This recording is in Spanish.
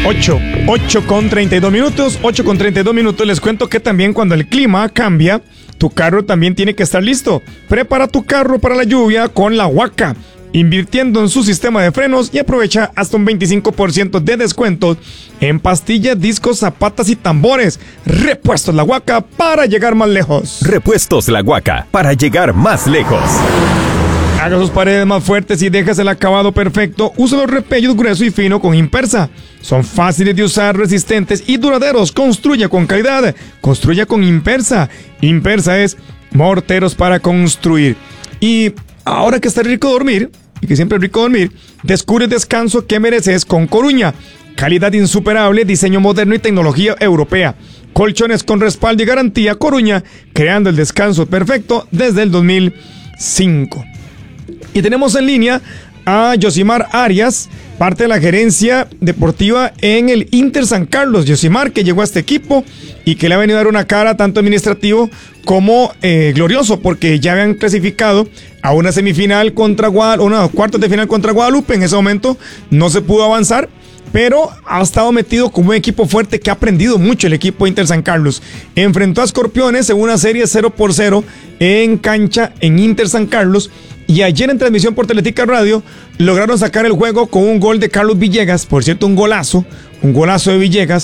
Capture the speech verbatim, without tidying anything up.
ocho, ocho con treinta y dos minutos, ocho con treinta y dos minutos. Les cuento que también cuando el clima cambia, tu carro también tiene que estar listo. Prepara tu carro para la lluvia con la Huaca, invirtiendo en su sistema de frenos y aprovecha hasta un veinticinco por ciento de descuento en pastillas, discos, zapatas y tambores. Repuestos La Huaca para llegar más lejos. Repuestos La Huaca para llegar más lejos. Haga sus paredes más fuertes y dejas el acabado perfecto. Usa los repellos grueso y fino con Impersa. Son fáciles de usar, resistentes y duraderos. Construya con calidad. Construya con Impersa. Impersa es morteros para construir. Y ahora que está rico dormir, y que siempre es rico dormir, descubre el descanso que mereces con Coruña. Calidad insuperable, diseño moderno y tecnología europea. Colchones con respaldo y garantía. Coruña, creando el descanso perfecto desde el dos mil cinco. Y tenemos en línea a Yosimar Arias, parte de la gerencia deportiva en el Inter San Carlos. Yosimar, que llegó a este equipo y que le ha venido a dar una cara tanto administrativo como eh, glorioso, porque ya habían clasificado a una semifinal contra Guadalupe, una cuartos de final contra Guadalupe. En ese momento no se pudo avanzar, pero ha estado metido como un equipo fuerte que ha aprendido mucho el equipo Inter San Carlos. Enfrentó a Escorpiones en una serie cero por cero en cancha en Inter San Carlos. Y ayer en transmisión por Teletica Radio lograron sacar el juego con un gol de Carlos Villegas, por cierto un golazo, un golazo de Villegas,